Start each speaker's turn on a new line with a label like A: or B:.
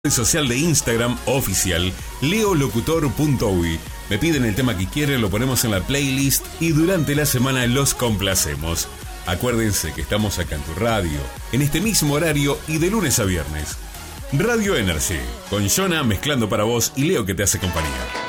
A: red social de Instagram oficial leolocutor.uy. Me piden el tema que quieren, lo ponemos en la playlist y durante la semana los complacemos. Acuérdense que estamos acá en tu radio, en este mismo horario y de lunes a viernes. Radio Energy, con Jonah mezclando para vos y Leo que te hace compañía.